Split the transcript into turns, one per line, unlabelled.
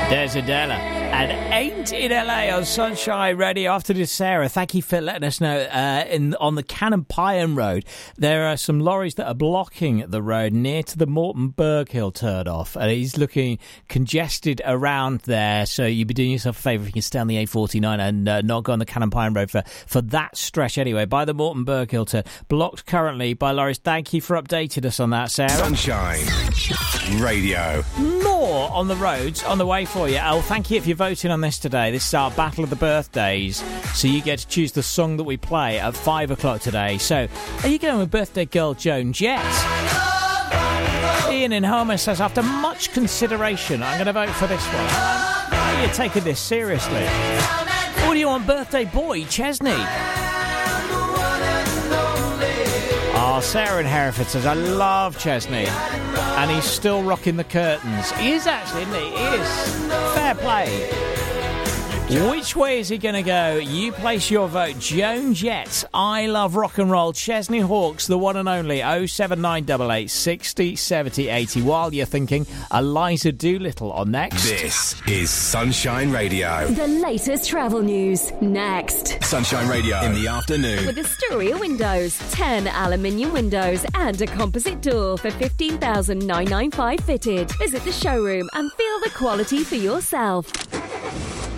There's Adela. And Ain't in LA on Sunshine Radio. After this, Sarah, thank you for letting us know on the Cannon Pyam Road, there are some lorries that are blocking the road near to the Morton Berghill turn-off. And he's looking congested around there, so you'd be doing yourself a favour if you can stay on the A49 and not go on the Cannon Pyam Road for that stretch anyway. By the Morton Berghill turn, blocked currently by lorries. Thank you for updating us on that, Sarah.
Sunshine Radio.
More on the roads on the way for you. Oh, thank you if you're voting on this today. This is our Battle of the Birthdays, so you get to choose the song that we play at 5 o'clock today. So, are you going with birthday girl Joan Jett? Ian in Homer says, after much consideration, I'm going to vote for this one. You're taking this seriously. Or do you want birthday boy Chesney? Oh, Sarah in Hereford says, I love Chesney. And he's still rocking the curtains. He is actually, isn't he? He is. Fair play. Which way is he going to go? You place your vote. Joan Jett, I Love Rock and Roll. Chesney Hawkes, the one and only. 07988 60 70 80. While you're thinking, Eliza Doolittle on next.
This is Sunshine Radio.
The latest travel news next.
Sunshine Radio in the afternoon.
With Astoria Windows, 10 aluminium windows and a composite door for $15,995 fitted. Visit the showroom and feel the quality for yourself.